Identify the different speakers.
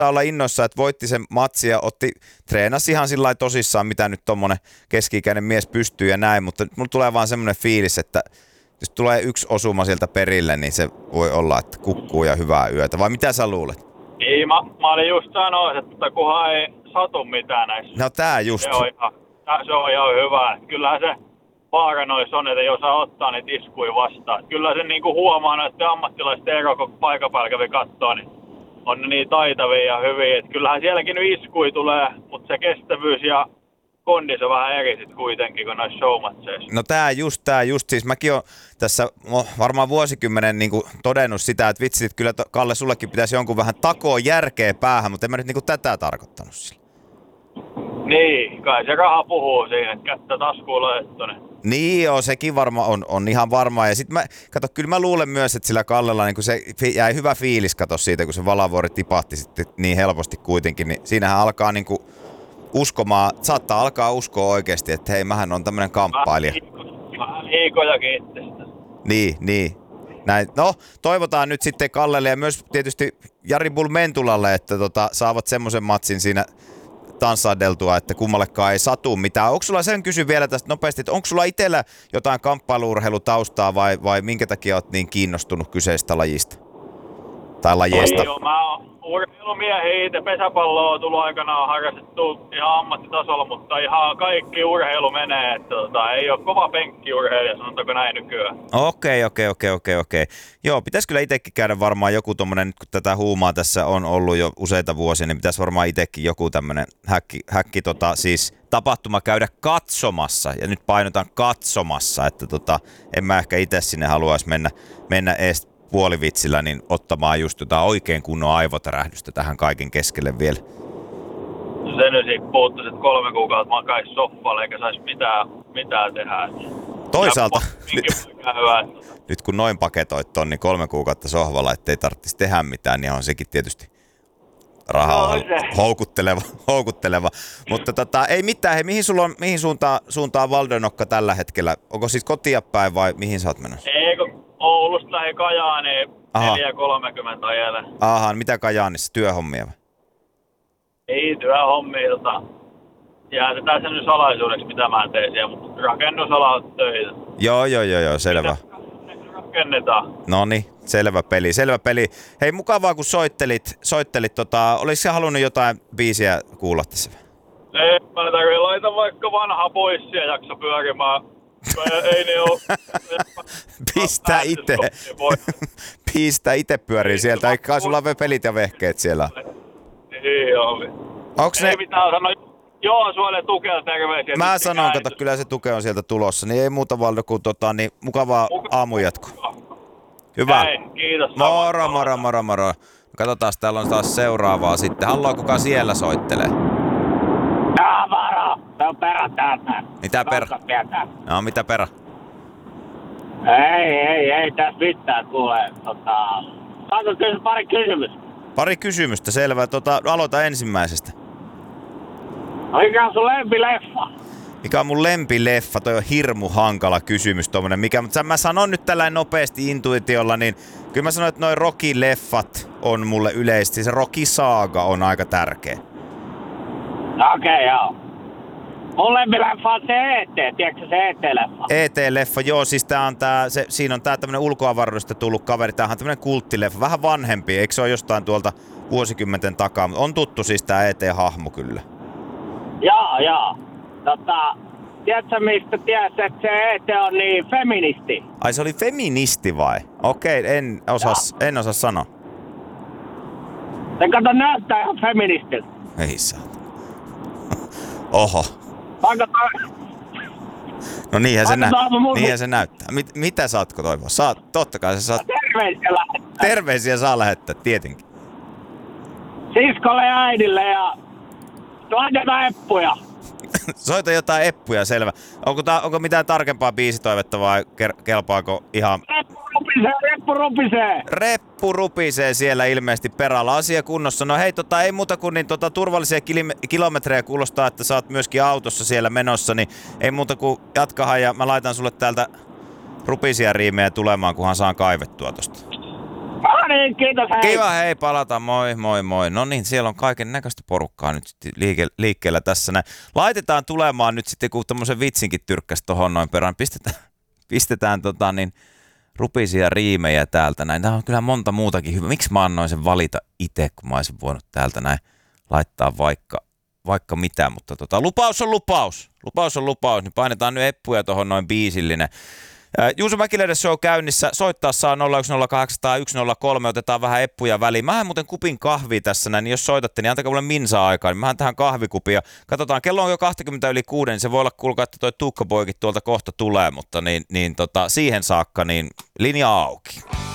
Speaker 1: olla innoissa, että voitti sen matsi ja treenasi ihan sillä lailla tosissaan, mitä nyt tommonen keski-ikäinen mies pystyy ja näin, mutta mulla tulee vaan semmoinen fiilis, että jos tulee yksi osuma sieltä perille, niin se voi olla, että kukkuu ja hyvää yötä. Vai mitä sä luulet?
Speaker 2: Ei, mä olin just sanoin, että kunhan ei satu mitään näissä.
Speaker 1: No tää just.
Speaker 2: Se on ihan hyvä. Kyllähän se vaara noissa on, että jos ottaa niitä iskuja vastaan. Kyllä se niinku huomaa näiden ammattilaisten ero, kun paikan päällä kävi kattoo, niin on ne niin taitavia ja hyviä. Et kyllähän sielläkin nyt iskuja tulee, mutta se kestävyys ja kondis on vähän eri sit kuitenkin kuin noissa showmatseissa.
Speaker 1: No tää just. Siis mäkin oon tässä varmaan vuosikymmenen niinku todennut sitä, että vitsit, kyllä Kalle sullekin pitäisi jonkun vähän takoa järkeä päähän, mutta en mä nyt niinku tätä tarkoittanut sillä.
Speaker 2: Niin, kai se raha puhuu siinä, että kättä taskuun laittu.
Speaker 1: Niin joo, sekin on ihan varmaa. Ja sit kyllä mä luulen myös, että sillä Kallella niin se jäi hyvä fiilis siitä, kun se Valavuori tipahti sitten niin helposti kuitenkin, niin siinähän alkaa niinku saattaa alkaa uskoa oikeasti, että hei, mähän on tämmönen kamppailija.
Speaker 2: Vähän liikojakin itsestä.
Speaker 1: Niin. Näin. No, toivotaan nyt sitten Kallelle ja myös tietysti Jari Bull-Mentulalle, että saavat semmoisen matsin siinä tanssaadeltua, että kummallekaan ei satu mitään. Onko sulla, sen kysy vielä tästä nopeasti, että onko sulla itsellä jotain kamppailu-urheilutaustaa vai minkä takia olet niin kiinnostunut kyseistä lajista? Tai lajeista?
Speaker 2: Joo, mä oon urheilumiehiä itse. Pesäpalloa on tullut aikanaan harrastettu ihan ammattitasolla, mutta ihan kaikki urheilu menee. Että ei ole kova penkkiurheilija, sanotaanko näin nykyään.
Speaker 1: Okei. Joo, pitäisi kyllä itsekin käydä varmaan joku tommonen, nyt kun tätä huumaa tässä on ollut jo useita vuosia, niin pitäisi varmaan itsekin joku tämmönen häkki siis tapahtuma käydä katsomassa. Ja nyt painotan katsomassa, että en mä ehkä itse sinne haluaisi mennä edes puolivitsillä niin ottamaan just jotain oikein kunnon aivotärähdystä tähän kaiken keskelle vielä.
Speaker 2: Se nyt siitä puuttuisi, että 3 kuukautta makaisi sohvalle eikä saisi mitään tehdä.
Speaker 1: Toisaalta, nyt kun noin paketoit ton, niin 3 kuukautta sohvalla, ettei tarvitsisi tehdä mitään, niin on sekin tietysti rahaa houkutteleva. Mutta ei mitään, hei, mihin suuntaan Valdonokka tällä hetkellä? Onko siis kotia päin vai mihin sä oot menossa?
Speaker 2: Ei, Oulusta lähi Kajaaniin 4.30 ajelle.
Speaker 1: Aha, mitä Kajaanissa? Työhommia vai?
Speaker 2: Ei työhommia, jäätetään sen nyt salaisuudeksi, mitä mä teen siellä, mutta rakennusala on töitä.
Speaker 1: Joo, selvä.
Speaker 2: Rakennetaan.
Speaker 1: Noniin, selvä peli. Hei, mukavaa kun soittelit, olisiko sä halunnut jotain biisiä kuulla tässä?
Speaker 2: Ei, mä tarvitse laita vaikka vanha pois ja jakso pyörimään. Ei ne oo.
Speaker 1: Pistä itse pyörii sieltä, eikä sulla ole pelit ja vehkeet siellä.
Speaker 2: Ei ole.
Speaker 1: Ei
Speaker 2: mitään sanoa. Joo, sulle tukea terveisiä.
Speaker 1: Mä sanon, kato, kyllä se tuke on sieltä tulossa, niin ei muuta Valdo kuin niin mukavaa aamujatkoa. Hyvä.
Speaker 2: Näin, kiitos.
Speaker 1: Moro. Katsotaan, täällä on taas seuraavaa sitten. Haluaa kuka siellä soittelee?
Speaker 3: Varo, se on perä täältä.
Speaker 1: Mitä perä? No, mitä perä?
Speaker 3: Ei tässä mitään kuule. Saanko kysyä pari kysymystä?
Speaker 1: Pari kysymystä, selvä. Aloita ensimmäisestä.
Speaker 3: Mikä on sun lempileffa?
Speaker 1: Mikä on mun lempileffa? Toi on hirmu hankala kysymys tommonen. Mutta mä sanon nyt tällainen nopeasti intuitiolla, niin kyllä mä sanon, että noi Rocky-leffat on mulle yleisesti. Se Rocky-saaga on aika tärkeä.
Speaker 3: Okei, joo. Mun lempileffa on se E.T., tiedätkö se E.T.-leffa?
Speaker 1: E.T.-leffa, joo, siis siinä on tää tämmönen ulkoavaruudesta tullut kaveri, tämähän on tämmönen kulttileffa, vähän vanhempi, eikö se ole jostain tuolta vuosikymmenten takaa, mutta on tuttu siis tää E.T.-hahmo kyllä.
Speaker 3: Joo. Tiedätkö mistä tiedät, että se E.T. on niin feministi?
Speaker 1: Ai se oli feministi vai? Okei, en osaa sanoa.
Speaker 3: Se kato näyttää ihan feministiltä.
Speaker 1: Ei saa. Oho. No niinhän se näyttää. Mitä saatko toivoa? Totta kai sä saat.
Speaker 3: Terveisiä lähettää.
Speaker 1: Terveisiä saa lähettää, tietenkin.
Speaker 3: Siskolle ja äidille ja laitetaan eppuja.
Speaker 1: Soita jotain eppuja, selvä. Onko mitään tarkempaa biisitoivetta vai kelpaako ihan...
Speaker 3: Reppu rupisee!
Speaker 1: Reppu rupisee siellä ilmeisesti perällä. Asia kunnossa. No hei, ei muuta kuin niin, turvallisia kilometrejä, kuulostaa, että sä oot myöskin autossa siellä menossa, niin ei muuta kuin jatkahan ja mä laitan sulle täältä rupisia riimejä tulemaan, kunhan saan kaivettua tosta.
Speaker 3: No niin, kiitos, hei.
Speaker 1: Kiva, hei, palataan, moi, moi, moi. No niin, siellä on kaiken näköistä porukkaa nyt sitten liikkeellä tässä näin. Laitetaan tulemaan nyt sitten, kun tämmöisen vitsinkin tyrkkäs tohon noin perään. Pistetään rupisia riimejä täältä näin. Tää on kyllä monta muutakin hyvää. Miksi mä annoin sen valita itse, kun mä olisin voinut täältä näin laittaa vaikka mitä, mutta lupaus on lupaus. Lupaus on lupaus, niin painetaan nyt eppuja tohon noin biisillinen. Juuso Mäkiläinen show käynnissä. Soittaa saa 0108103. Otetaan vähän eppuja väliin. Mähän muuten kupin kahvia tässä näin, niin jos soitatte, niin antakaa mulle minsaa aikaa. Niin mähän tähän kahvikupia. Katsotaan, kello on jo 20 yli 6, niin se voi olla, kuulkaa, että toi Tuukkapoikin tuolta kohta tulee, mutta siihen saakka niin linja auki.